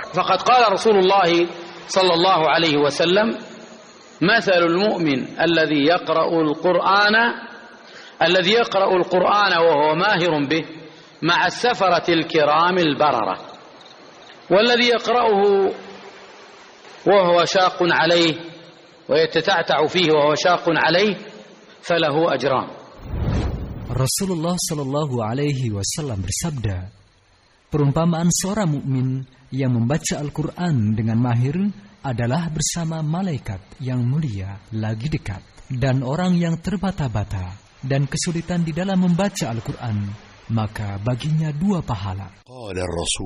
فقد قال رسول الله صلى الله عليه وسلم مثل المؤمن الذي يقرأ القرآن وهو ماهر به مع السفرة الكرام البررة والذي يقرأه وهو شاق عليه ويتتعتع فيه وهو شاق عليه فله أجران. Rasulullah Shallallahu Alaihi Wasallam bersabda, perumpamaan seorang mukmin yang membaca Al-Quran dengan mahir adalah bersama malaikat yang mulia lagi dekat, dan orang yang terbata-bata dan kesulitan di dalam membaca Al-Quran, maka baginya 2 pahala. Qala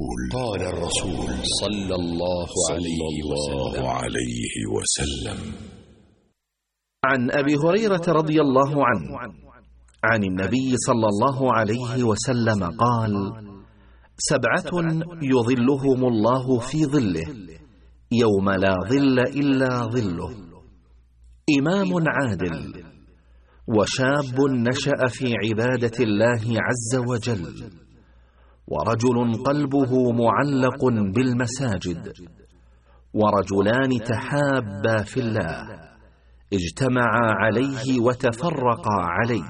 Rasul sallallahu alaihi wasallam. عن أبي هريرة رضي الله عنه عن النبي صلى الله عليه وسلم قال: 7 يظلهم الله في ظله يوم لا ظل إلا ظله، إمام عادل، وشاب نشأ في عبادة الله عز وجل، ورجل قلبه معلق بالمساجد، ورجلان تحابا في الله اجتمعا عليه وتفرقا عليه،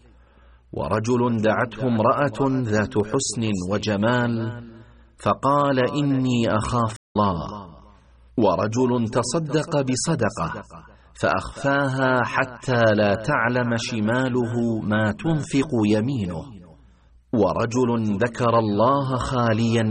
ورجل دعته امرأة ذات حسن وجمال فقال إني أخاف الله، ورجل تصدق بصدقة فأخفاها حتى لا تعلم شماله ما تنفق يمينه، ورجل ذكر الله خاليا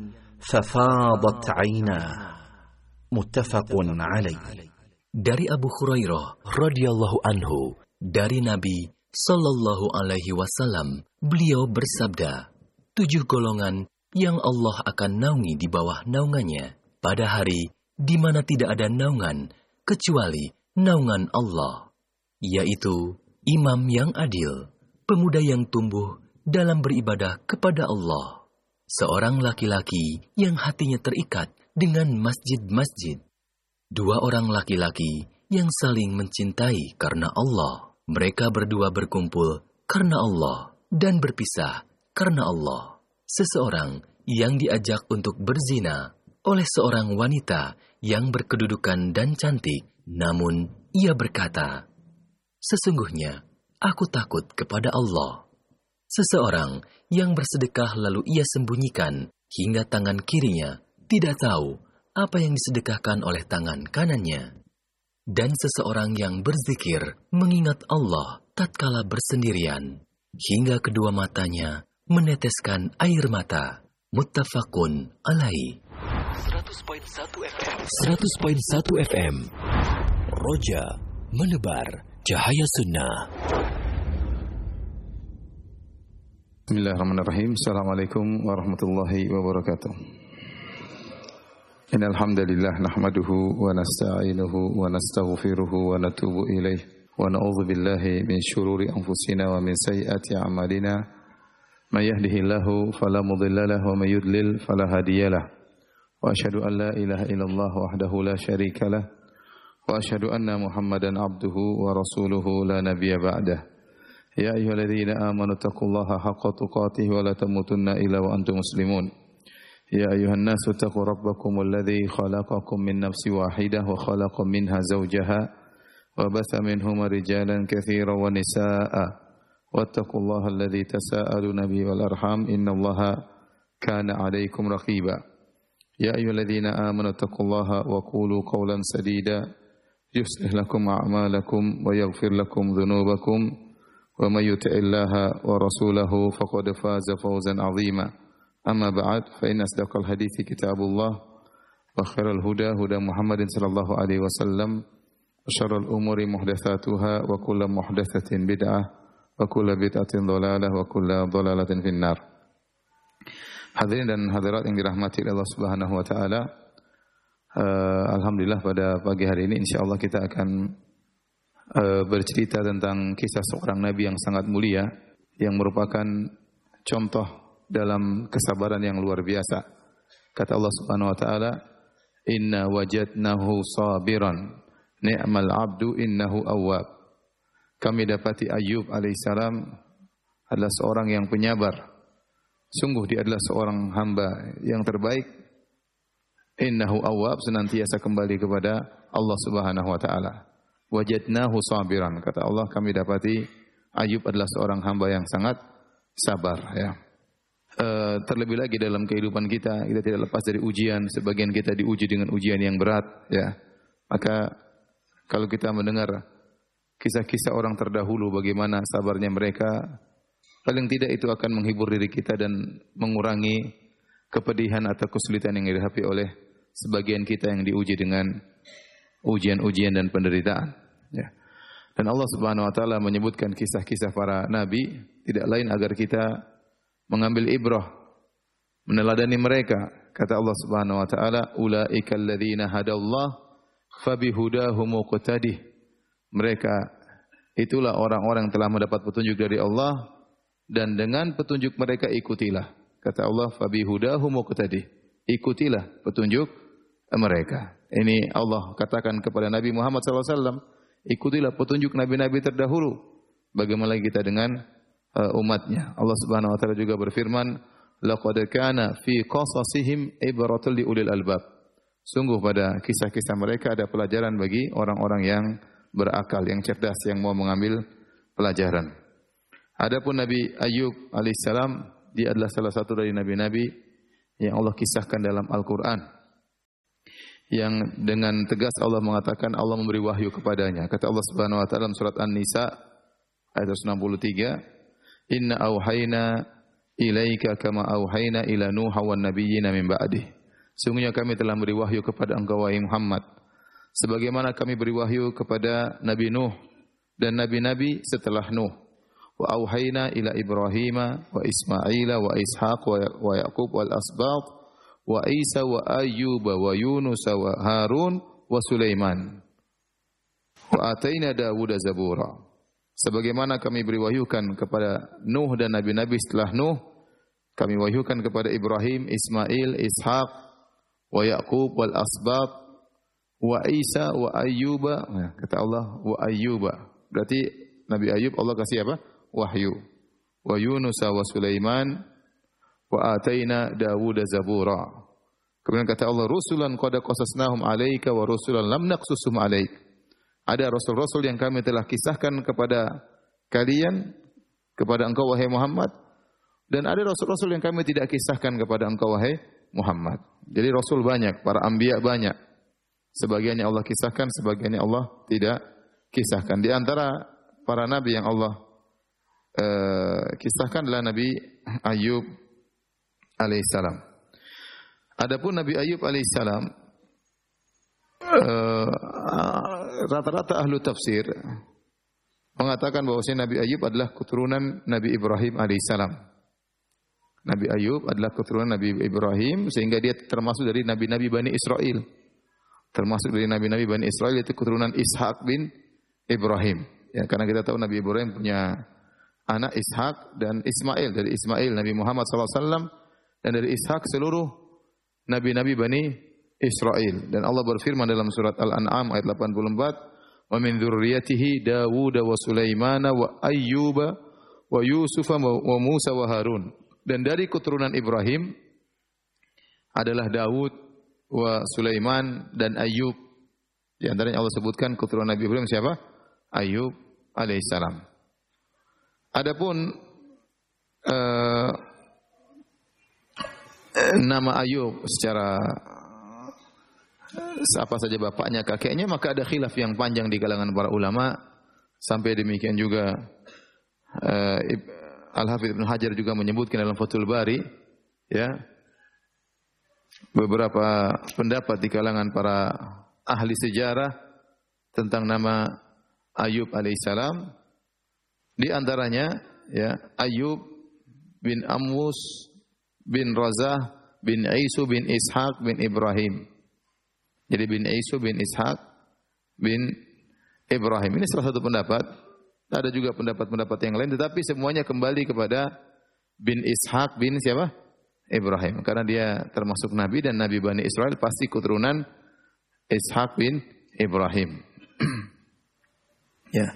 ففاضت عيناه، متفق عليه. Dari Abu Hurairah radhiyallahu anhu, dari Nabi sallallahu alaihi wasallam, beliau bersabda, 7 golongan yang Allah akan naungi di bawah naungannya pada hari di mana tidak ada naungan kecuali naungan Allah, yaitu imam yang adil, pemuda yang tumbuh dalam beribadah kepada Allah, seorang laki-laki yang hatinya terikat dengan masjid-masjid, 2 orang laki-laki yang saling mencintai karena Allah. Mereka berdua berkumpul karena Allah dan berpisah karena Allah. Seseorang yang diajak untuk berzina oleh seorang wanita yang berkedudukan dan cantik, namun ia berkata, "Sesungguhnya aku takut kepada Allah." Seseorang yang bersedekah lalu ia sembunyikan hingga tangan kirinya tidak tahu apa yang disedekahkan oleh tangan kanannya. Dan seseorang yang berzikir mengingat Allah tatkala bersendirian hingga kedua matanya meneteskan air mata. Muttafaqun alaihi. 100.1 FM Roja menebar cahaya sunnah. Bismillahirrahmanirrahim. Assalamualaikum warahmatullahi wabarakatuh. Innal hamdalillah nahmaduhu wa nasta'inuhu wa nastaghfiruhu wa natubu ilaih wa na'udzu billahi min shururi anfusina wa min sayyiati a'malina. May yahdihillahu fala mudilla lahu wa may yudlil fala hadiyalah. Wa asyhadu an la ilaha illallah wahdahu la syarika lah wa asyhadu anna Muhammadan abduhu wa rasuluhu la nabiyya ba'dah. Ya ayyuhalladzina amanu taqullaha haqqa tuqatih wa la tamutunna illa wa antum muslimun. يا أيها الناس اتقوا ربكم الذي خلقكم من نفس واحدة وخلق منها زوجها وبث منهما رجالا كثيرا ونساء واتقوا الله الذي تساءلون به والأرحام إن الله كان عليكم رقيبا يا أيها الذين آمنوا اتقوا الله وقولوا قولا سديدا يصلح لكم أعمالكم ويغفر لكم ذنوبكم ومن يطع الله ورسوله فقد فاز فوزا عظيما. Amma ba'd, fa inna asdaqal hadithi kitabullah wa khairal huda huda Muhammadin sallallahu alaihi wasallam wa syarrul umuri muhdatsatuha wa kullu muhdatsatin bid'ah wa kullu bid'atin dhalalah wa kullu dhalalatin finnar. Hadirin dan hadirat yang dirahmati Allah Subhanahu wa taala, alhamdulillah pada pagi hari ini insyaallah kita akan bercerita tentang kisah seorang nabi yang sangat mulia yang merupakan contoh dalam kesabaran yang luar biasa. Kata Allah Subhanahu wa taala, "Inna wajadnahu sabiran, ni'mal 'abdu innahu awwab." Kami dapati Ayyub alaihissalam adalah seorang yang penyabar. Sungguh dia adalah seorang hamba yang terbaik. innahu awwab, senantiasa kembali kepada Allah Subhanahu wa taala. Wajadnahu sabiran, kata Allah, kami dapati Ayub adalah seorang hamba yang sangat sabar, ya. Terlebih lagi dalam kehidupan kita tidak lepas dari ujian. Sebagian kita diuji dengan ujian yang berat, ya. Maka kalau kita mendengar kisah-kisah orang terdahulu, bagaimana sabarnya mereka, paling tidak itu akan menghibur diri kita dan mengurangi kepedihan atau kesulitan yang dihadapi oleh sebagian kita yang diuji dengan ujian-ujian dan penderitaan, ya. Dan Allah Subhanahu wa taala menyebutkan kisah-kisah para nabi tidak lain agar kita mengambil ibrah, meneladani mereka. Kata Allah Subhanahu wa taala, ulaikal ladzina hadallah fabihudahu muqtadih. Mereka itulah orang-orang yang telah mendapat petunjuk dari Allah, dan dengan petunjuk mereka ikutilah. Kata Allah, fabihudahu muqtadih. Ikutilah petunjuk mereka. Ini Allah katakan kepada Nabi Muhammad SAW, ikutilah petunjuk nabi-nabi terdahulu. Bagaimana kita dengan umatnya. Allah Subhanahu wa taala juga berfirman, laqad kana fi qasasihim ibratun liulil albab. Sungguh pada kisah-kisah mereka ada pelajaran bagi orang-orang yang berakal, yang cerdas, yang mau mengambil pelajaran. Adapun Nabi Ayub alaihissalam, dia adalah salah satu dari nabi-nabi yang Allah kisahkan dalam Al-Qur'an, yang dengan tegas Allah mengatakan Allah memberi wahyu kepadanya. Kata Allah Subhanahu wa taala dalam surat An-Nisa ayat 63, inna auhayna ilaika kama auhayna ila Nuh wan nabiyyina min ba'dih. Sungguhnya kami telah beri wahyu kepada engkau wahai Muhammad, sebagaimana kami beri wahyu kepada Nabi Nuh dan nabi-nabi setelah Nuh. Wa auhayna ila Ibrahim wa Ismail wa Ishaq wa Yaqub wal asbat wa Isa wa Ayyub wa Yunus wa Harun wa Sulaiman wa ataina Dawud zabura. Sebagaimana kami beri wahyukan kepada Nuh dan nabi-nabi setelah Nuh, kami wahyukan kepada Ibrahim, Ismail, Ishaq wa Yaqub wal asbat wa Isa wa Ayyub. Nah, kata Allah wa Ayyub, berarti Nabi Ayub Allah kasih apa? Wahyu. Wa Yunus wa Sulaiman wa ataina Dawud zabura. Kemudian kata Allah, rusulan qad qasasnahum 'alaika wa rusulan lam naqsusum 'alaik. Ada rasul-rasul yang kami telah kisahkan kepada kalian, kepada engkau wahai Muhammad, dan ada rasul-rasul yang kami tidak kisahkan kepada engkau wahai Muhammad. Jadi rasul banyak, para anbiya banyak. Sebagiannya Allah kisahkan, sebagiannya Allah tidak kisahkan. Di antara para nabi yang Allah kisahkan adalah Nabi Ayub alaihissalam. Adapun Nabi Ayub alaihissalam, rata-rata ahlu tafsir mengatakan bahwasanya Nabi Ayub adalah keturunan Nabi Ibrahim alaihissalam. Nabi Ayub adalah keturunan Nabi Ibrahim, sehingga dia termasuk dari nabi-nabi Bani Israel. Termasuk dari nabi-nabi Bani Israel, itu keturunan Ishaq bin Ibrahim. Ya, karena kita tahu Nabi Ibrahim punya anak Ishaq dan Ismail. Dari Ismail Nabi Muhammad SAW, dan dari Ishaq seluruh nabi-nabi Bani Israel. Dan Allah berfirman dalam surat Al-An'am ayat 84, wa min dzurriyyatihi Dawud wa Sulaiman wa Ayyub wa Yusuf wa Musa wa Harun. Dan dari keturunan Ibrahim adalah Dawud wa Sulaiman dan Ayyub. Di antaranya Allah sebutkan keturunan Nabi Ibrahim siapa? Ayyub alaihissalam. Adapun nama Ayub secara apa saja bapaknya, kakeknya, maka ada khilaf yang panjang di kalangan para ulama. Sampai demikian juga Al-Hafidz Ibnu Hajar juga menyebutkan dalam Fathul Bari, ya, beberapa pendapat di kalangan para ahli sejarah tentang nama Ayub alaihissalam. Di antaranya, ya, Ayub bin Amwus bin Razah bin Isu bin Ishaq bin Ibrahim. Jadi bin Isu bin Ishaq bin Ibrahim. Ini salah satu pendapat. Ada juga pendapat-pendapat yang lain, tetapi semuanya kembali kepada bin Ishaq bin siapa? Ibrahim. Karena dia termasuk nabi, dan nabi Bani Israel pasti keturunan Ishaq bin Ibrahim. Ya.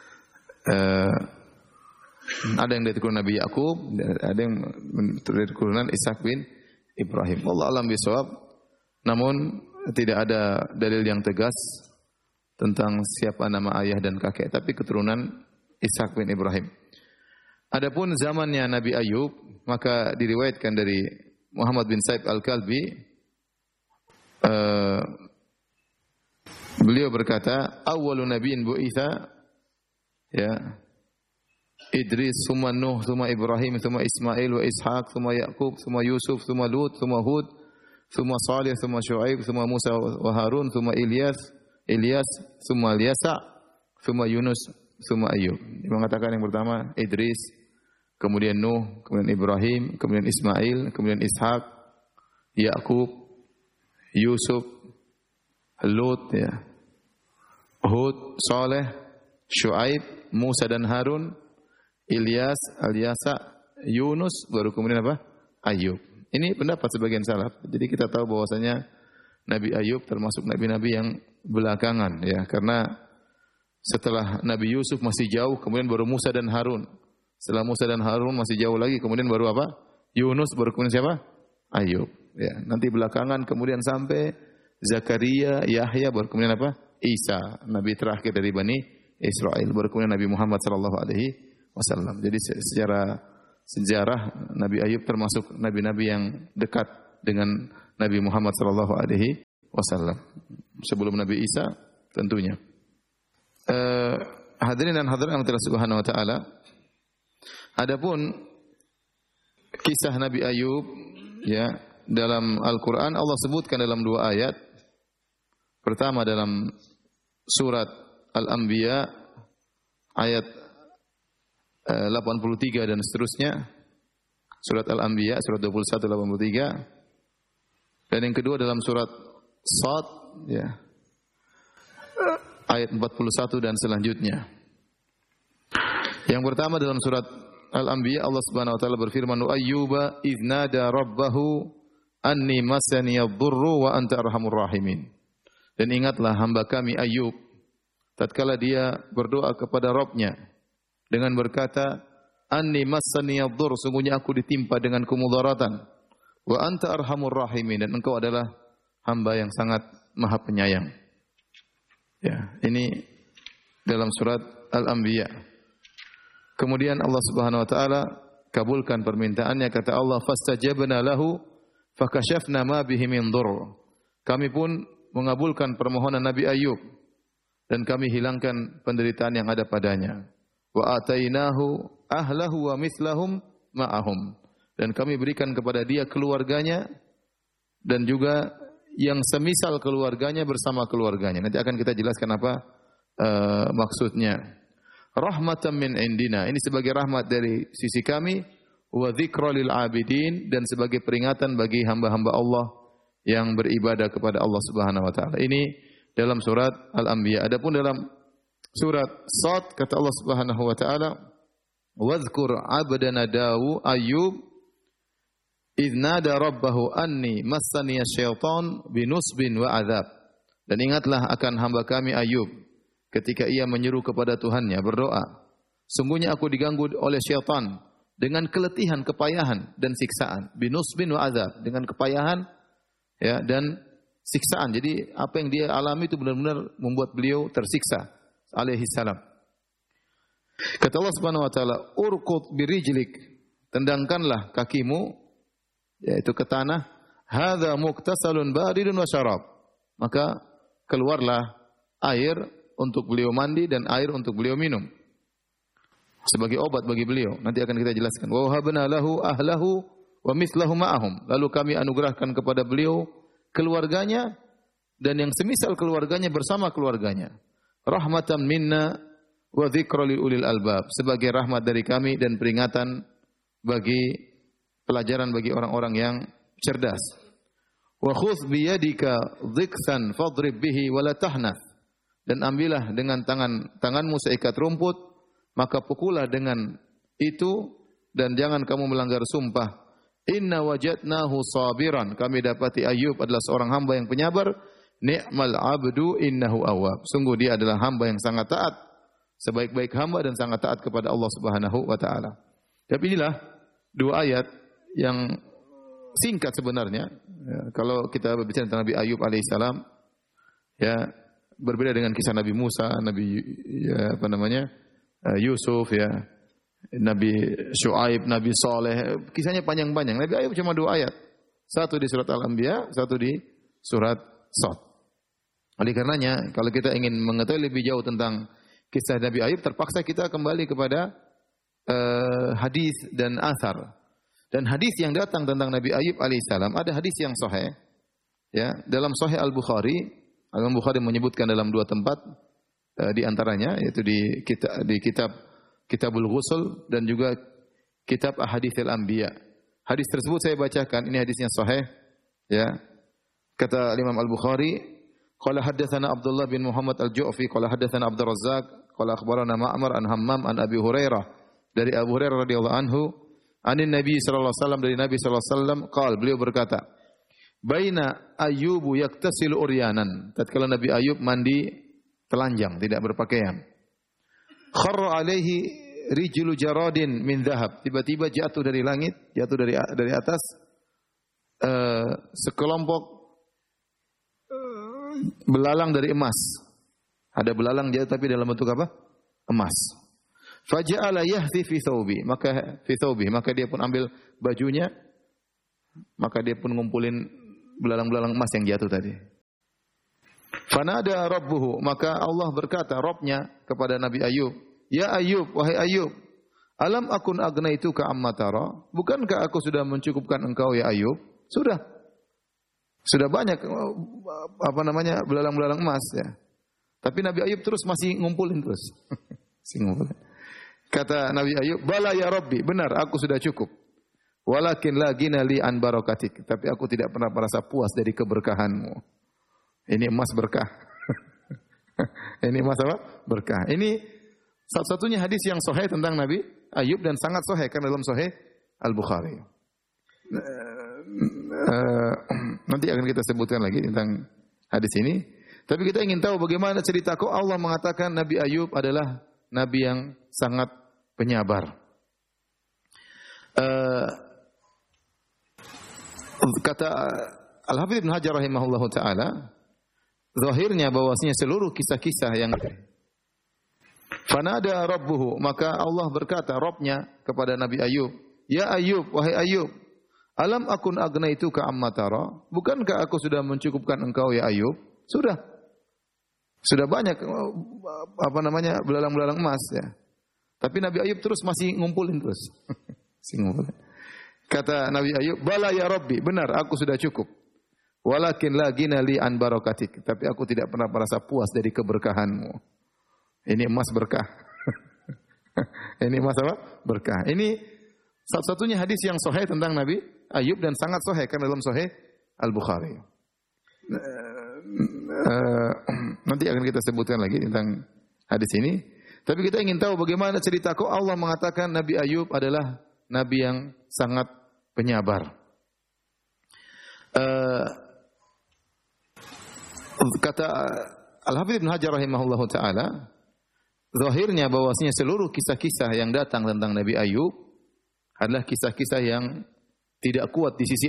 Ada yang dari keturunan Nabi Yakub, ada yang dari keturunan Ishaq bin Ibrahim. Allah alam bisawab. Namun tidak ada dalil yang tegas tentang siapa nama ayah dan kakek, tapi keturunan Ishaq bin Ibrahim. Adapun zamannya Nabi Ayub, maka diriwayatkan dari Muhammad bin Saib Al-Kalbi, beliau berkata, awwalu nabiyyin bu'itha, ya, Idris, summa Nuh, summa Ibrahim, summa Ismail wa Ishaq, summa Yaqub, summa Yusuf, summa Lut, summa Hud, summa Salih, summa Shu'aib, summa Musa wa Harun, summa Ilyas, summa Ilyasa, summa Yunus, summa Ayub. Dia mengatakan yang pertama Idris, kemudian Nuh, kemudian Ibrahim, kemudian Ismail, kemudian Ishaq, Yaqub, Yusuf, Lut, ya, Hud, Saleh, Shu'aib, Musa dan Harun, Ilyas, Al-Yasa, Yunus, baru kemudian apa? Ayub. Ini pendapat sebagian salaf. Jadi kita tahu bahwasanya Nabi Ayub termasuk nabi-nabi yang belakangan, ya, karena setelah Nabi Yusuf masih jauh, kemudian baru Musa dan Harun. Setelah Musa dan Harun masih jauh lagi, kemudian baru apa? Yunus, baru kemudian siapa? Ayub. Ya, nanti belakangan kemudian sampai Zakaria, Yahya, baru kemudian apa? Isa, nabi terakhir dari Bani Israel, baru kemudian Nabi Muhammad sallallahu alaihi wasallam. Jadi secara sejarah Nabi Ayub termasuk nabi-nabi yang dekat dengan Nabi Muhammad sallallahu alaihi wasallam. Sebelum Nabi Isa tentunya. Hadirin dan hadirat Allah Subhanahu wa taala. Adapun kisah Nabi Ayub, ya, dalam Al-Qur'an Allah sebutkan dalam dua ayat. Pertama dalam surat Al-Anbiya ayat 83 dan seterusnya. Surat Al-Anbiya surat 21 83. Dan yang kedua dalam surat Shad, ya, ayat 41 dan selanjutnya. Yang pertama dalam surat Al-Anbiya Allah Subhanahu wa taala berfirman, "Wa Ayyuba idz nada rabbahu anni masani yadhurru wa anta arhamur rahimin." Dan ingatlah hamba kami Ayub tatkala dia berdoa kepada Rabb-Nya dengan berkata, "Anni masani yadhurru," sungguhnya aku ditimpa dengan kemudaratan. "Wa anta arhamur rahimin," dan engkau adalah hamba yang sangat Maha Penyayang. Ya, ini dalam surat Al-Anbiya. Kemudian Allah Subhanahu wa taala kabulkan permintaannya, kata Allah, "Fastajabna lahu fakashafna ma bihi min dhurr." Kami pun mengabulkan permohonan Nabi Ayub dan kami hilangkan penderitaan yang ada padanya. Wa atainahu ahlahu wa mithlahum ma'ahum. Dan kami berikan kepada dia keluarganya dan juga yang semisal keluarganya bersama keluarganya. Nanti akan kita jelaskan apa maksudnya. Rahmatan min indina, ini sebagai rahmat dari sisi kami, wa dzikra lil abidin, dan sebagai peringatan bagi hamba-hamba Allah yang beribadah kepada Allah Subhanahu wa taala. Ini dalam surat Al-Anbiya. Adapun dalam surat Shad kata Allah Subhanahu wa taala, "Wadhkur 'abdana Dawu Ayyub idz nada rabbahu anni massani asy-syaitan binusbin wa 'adzab." Dan ingatlah akan hamba kami Ayub ketika ia menyeru kepada Tuhannya berdoa, "Sungguhnya aku diganggu oleh syaitan dengan keletihan, kepayahan dan siksaan." Binusbin wa 'adzab, dengan kepayahan, ya, dan siksaan. Jadi apa yang dia alami itu benar-benar membuat beliau tersiksa alaihi salam. Kata Allah Subhanahu wa taala, "Urqud birijlik," tendangkanlah kakimu, yaitu ke tanah, "Hadza muktasalun baridun wa syarab." Maka keluarlah air untuk beliau mandi dan air untuk beliau minum sebagai obat bagi beliau. Nanti akan kita jelaskan. Wa wahabna lahu ahlahu wa mithlahu ma'ahum. Lalu kami anugerahkan kepada beliau keluarganya dan yang semisal keluarganya bersama keluarganya. Rahmatan minna wa dzikra lil ulil albab, sebagai rahmat dari kami dan peringatan bagi pelajaran bagi orang-orang yang cerdas. Wa khudh bi yadika dhiksan fadrib bihi wa la tahnath. Dan ambillah dengan tanganmu seikat rumput, maka pukullah dengan itu dan jangan kamu melanggar sumpah. Inna wajadnahu sabiran, kami dapati Ayub adalah seorang hamba yang penyabar. Ni'mal abdu innahu awwab, sungguh dia adalah hamba yang sangat taat, sebaik-baik hamba dan sangat taat kepada Allah Subhanahu wa taala. Tapi inilah dua ayat yang singkat sebenarnya, Ya, kalau kita berbicara tentang Nabi Ayub alaihissalam, ya berbeda dengan kisah Nabi Musa, Nabi Yusuf, ya, Nabi Syuaib, Nabi Saleh. Kisahnya panjang-panjang. Nabi Ayub cuma 2 ayat. Satu di surat Al-Anbiya, satu di surat Shad. Oleh karenanya, kalau kita ingin mengetahui lebih jauh tentang kisah Nabi Ayub, terpaksa kita kembali kepada hadis dan athar. Dan hadis yang datang tentang Nabi Ayub alaihissalam, ada hadis yang sahih. Ya, dalam Sahih Al-Bukhari, Al-Bukhari menyebutkan dalam 2 tempat, di antaranya yaitu di kitab Kitabul Ghusl dan juga kitab Ahaditsil Anbiya. Hadis tersebut saya bacakan, ini hadisnya sahih. Ya. Kata Imam Al-Bukhari, qala haddatsana Abdullah bin Muhammad Al-Ju'fi, qala haddatsana Abdur Razzaq, qala akhbarana Ma'mar an Hammam an Abi Hurairah. Dari Abu Hurairah radhiyallahu anhu, anin Nabi sallallahu alaihi wasallam, dari Nabi sallallahu alaihi wasallam, qala, beliau berkata, baina Ayyubu yaktasilu uryanan, tatkala Nabi Ayub mandi telanjang, tidak berpakaian. Kharra alaihi rijlu jaradin min dhahab, tiba-tiba jatuh dari langit, jatuh dari atas sekelompok belalang dari emas. Ada belalang jatuh tapi dalam bentuk apa? Emas. Faja'ala yahthi fi thawbi, maka dia pun ambil bajunya, maka dia pun ngumpulin belalang-belalang emas yang jatuh tadi. Fanada rabbuhu, maka Allah berkata, Rabbnya kepada Nabi Ayub, ya Ayub, wahai Ayub, alam akun agnaituka amma tara, bukankah aku sudah mencukupkan engkau ya Ayub? Sudah banyak belalang-belalang emas, ya. Tapi Nabi Ayub terus masih ngumpulin terus. Kata Nabi Ayub, bala ya Rabbi, benar aku sudah cukup. Walakin la gina li an barakatik, tapi aku tidak pernah merasa puas dari keberkahanmu. Ini emas berkah. Ini emas apa? Berkah. Ini satu-satunya hadis yang sahih tentang Nabi Ayub dan sangat sahih karena dalam Sahih Al-Bukhari. Nanti akan kita sebutkan lagi tentang hadis ini. Tapi kita ingin tahu bagaimana cerita kok Allah mengatakan Nabi Ayub adalah Nabi yang sangat penyabar. Kata Al-Hafidz Ibnu Hajar rahimahullahu taala, zahirnya bahwasanya seluruh kisah-kisah yang fanada rabbuhu, maka Allah berkata, Rabbnya kepada Nabi Ayub, ya Ayub, wahai Ayub, alam akun agnaituka amma tara, bukankah aku sudah mencukupkan engkau ya Ayub? Sudah banyak belalang-belalang emas, ya. Tapi Nabi Ayub terus masih ngumpulin terus. Kata Nabi Ayub, bala ya Rabbi, benar aku sudah cukup. Walakin la gina li an barakatik, tapi aku tidak pernah merasa puas dari keberkahanmu. Ini emas berkah. Ini emas apa? Berkah. Ini satu-satunya hadis yang sahih tentang Nabi Ayub dan sangat sahih karena dalam Sahih Al-Bukhari. Nanti akan kita sebutkan lagi tentang hadis ini. Tapi kita ingin tahu bagaimana cerita kok Allah mengatakan Nabi Ayub adalah Nabi yang sangat penyabar. Kata Al-Hafidz Ibnu Hajar rahimahullahu taala, zahirnya bahwasanya seluruh kisah-kisah yang datang tentang Nabi Ayub adalah kisah-kisah yang tidak kuat di sisi